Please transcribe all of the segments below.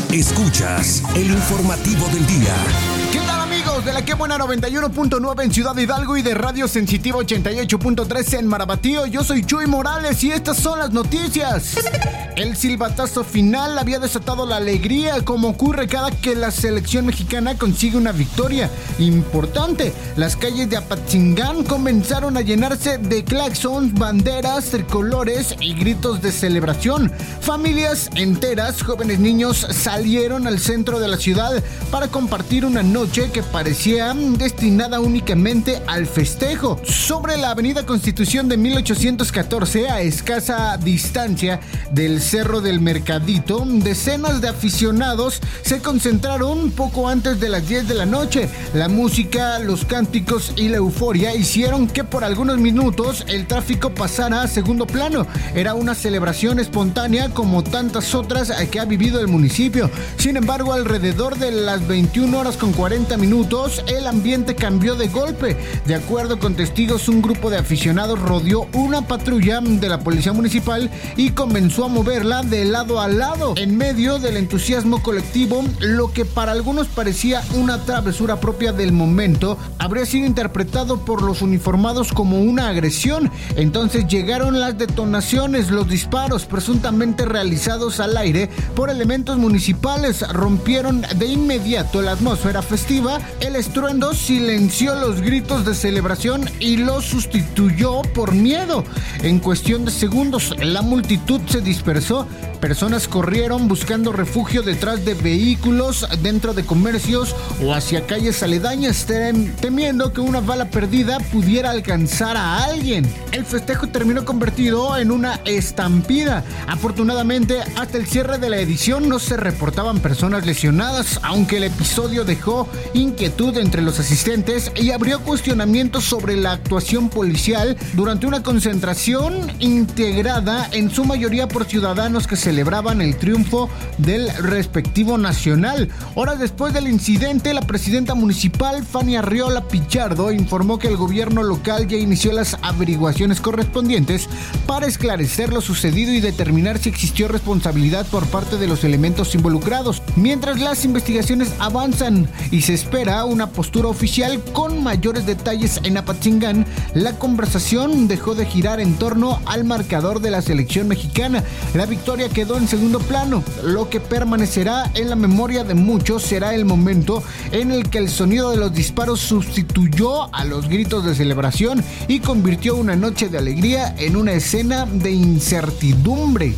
Escuchas el informativo del día. ¿Qué tal, amigos de la Que Buena 91.9 en Ciudad Hidalgo y de Radio Sensitiva 88.3 en Marabatío? Yo soy Chuy Morales y estas son las noticias. El silbatazo final había desatado la alegría, como ocurre cada que la selección mexicana consigue una victoria importante. Las calles de Apatzingán comenzaron a llenarse de claxons, banderas, tricolores y gritos de celebración. Familias enteras, jóvenes niños, salieron al centro de la ciudad para compartir una noche que parecía destinada únicamente al festejo. Sobre la avenida Constitución de 1814, a escasa distancia del Cerro del Mercadito, decenas de aficionados se concentraron poco antes de las 10 de la noche. La música, los cánticos y la euforia hicieron que por algunos minutos el tráfico pasara a segundo plano. Era una celebración espontánea como tantas otras que ha vivido el municipio. Sin embargo, alrededor de las 21 horas con 40 minutos, el ambiente cambió de golpe. De acuerdo con testigos, un grupo de aficionados rodeó una patrulla de la policía municipal y comenzó a moverla de lado a lado. En medio del entusiasmo colectivo, lo que para algunos parecía una travesura propia del momento, habría sido interpretado por los uniformados como una agresión. Entonces llegaron las detonaciones, los disparos presuntamente realizados al aire por elementos municipales rompieron de inmediato la atmósfera festiva. El estruendo silenció los gritos de celebración y los sustituyó por miedo. En cuestión de segundos, la multitud se dispersó. Personas corrieron buscando refugio detrás de vehículos, dentro de comercios o hacia calles aledañas, temiendo que una bala perdida pudiera alcanzar a alguien. El festejo terminó convertido en una estampida. Afortunadamente, hasta el cierre de la edición no se reportaban personas lesionadas, aunque el episodio dejó inquietud entre los asistentes y abrió cuestionamientos sobre la actuación policial durante una concentración integrada en su mayoría por ciudadanos que celebraban el triunfo del respectivo nacional. Horas después del incidente, la presidenta municipal, Fanny Arriola Pichardo, informó que el gobierno local ya inició las averiguaciones correspondientes para esclarecer lo sucedido y determinar si existió responsabilidad por parte de los elementos involucrados. Mientras las investigaciones avanzan y se espera una postura oficial con mayores detalles en Apatzingán, la conversación dejó de girar en torno al marcador de la selección mexicana. La victoria quedó en segundo plano. Lo que permanecerá en la memoria de muchos será el momento en el que el sonido de los disparos sustituyó a los gritos de celebración y convirtió una noche de alegría en una escena de incertidumbre.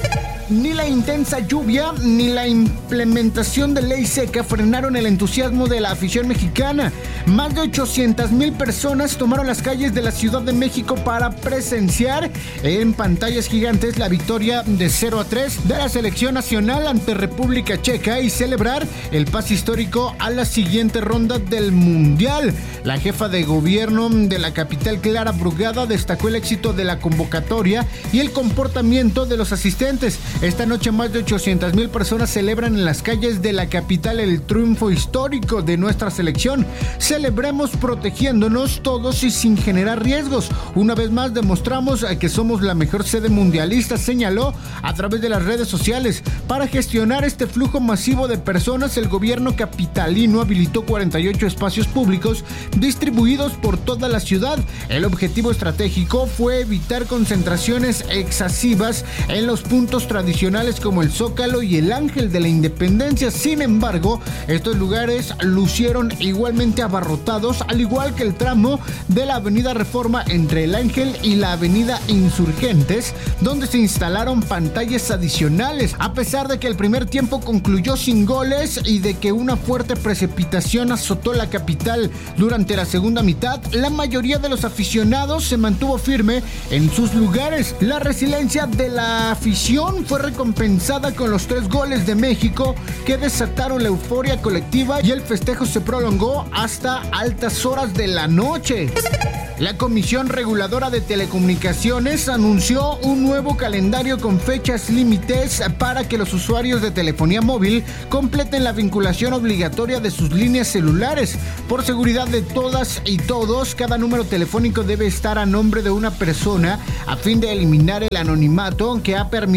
Ni la intensa lluvia ni la implementación de ley seca frenaron el entusiasmo de la afición mexicana. Más de 800,000 personas tomaron las calles de la Ciudad de México para presenciar en pantallas gigantes la victoria de 0-3 de la selección nacional ante República Checa y celebrar el pase histórico a la siguiente ronda del Mundial. La jefa de gobierno de la capital, Clara Brugada, destacó el éxito de la convocatoria y el comportamiento de los asistentes. Esta noche más de 800,000 personas celebran en las calles de la capital el triunfo histórico de nuestra selección. Celebremos protegiéndonos todos y sin generar riesgos. Una vez más demostramos que somos la mejor sede mundialista, señaló a través de las redes sociales. Para gestionar este flujo masivo de personas, el gobierno capitalino habilitó 48 espacios públicos distribuidos por toda la ciudad. El objetivo estratégico fue evitar concentraciones excesivas en los puntos tradicionales como el Zócalo y el Ángel de la Independencia. Sin embargo, estos lugares lucieron igualmente abarrotados, al igual que el tramo de la Avenida Reforma entre el Ángel y la Avenida Insurgentes, donde se instalaron pantallas adicionales. A pesar de que el primer tiempo concluyó sin goles y de que una fuerte precipitación azotó la capital durante la segunda mitad, la mayoría de los aficionados se mantuvo firme en sus lugares. La resiliencia de la afición fue recompensada con los 3 goles de México que desataron la euforia colectiva y el festejo se prolongó hasta altas horas de la noche. La Comisión Reguladora de Telecomunicaciones anunció un nuevo calendario con fechas límites para que los usuarios de telefonía móvil completen la vinculación obligatoria de sus líneas celulares. Por seguridad de todas y todos, cada número telefónico debe estar a nombre de una persona a fin de eliminar el anonimato que ha permitido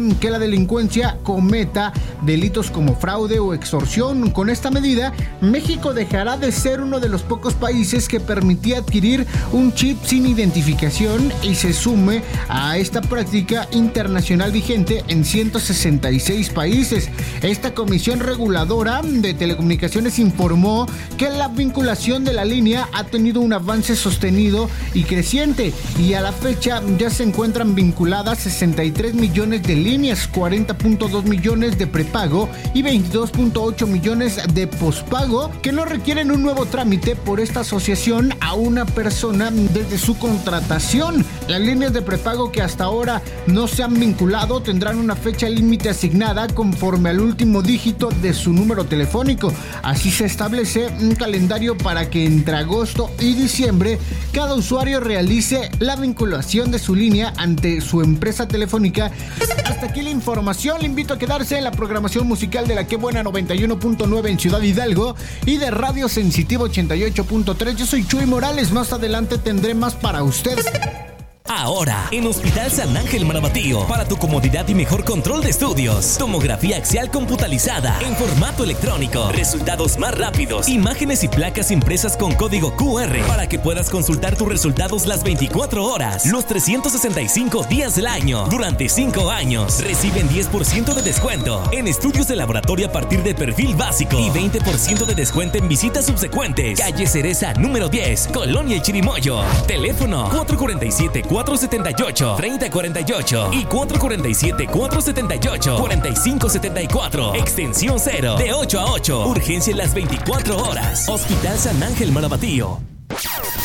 que la delincuencia cometa delitos como fraude o extorsión. Con esta medida, México dejará de ser uno de los pocos países que permitía adquirir un chip sin identificación y se sume a esta práctica internacional vigente en 166 países. Esta Comisión Reguladora de Telecomunicaciones informó que la vinculación de la línea ha tenido un avance sostenido y creciente, y a la fecha ya se encuentran vinculadas 63 millones de líneas, 40.2 millones de prepago y 22.8 millones de pospago, que no requieren un nuevo trámite por esta asociación a una persona desde su contratación. Las líneas de prepago que hasta ahora no se han vinculado tendrán una fecha límite asignada conforme al último dígito de su número telefónico. Así se establece un calendario para que entre agosto y diciembre cada usuario realice la vinculación de su línea ante su empresa telefónica. Hasta aquí la información. Le invito a quedarse en la programación musical de La Que Buena 91.9 en Ciudad Hidalgo y de Radio Sensitivo 88.3. Yo soy Chuy Morales. Más adelante tendré más para ustedes. Ahora, en Hospital San Ángel Marabatío, para tu comodidad y mejor control de estudios. Tomografía axial computarizada en formato electrónico. Resultados más rápidos. Imágenes y placas impresas con código QR para que puedas consultar tus resultados las 24 horas, los 365 días del año. Durante 5 años, reciben 10% de descuento en estudios de laboratorio a partir de perfil básico y 20% de descuento en visitas subsecuentes. Calle Cereza, número 10, Colonia El Chirimoyo. Teléfono 447-478-3048 y 447-478-4574. Extensión 0, de 8 a 8. Urgencia en las 24 horas. Hospital San Ángel Marabatío.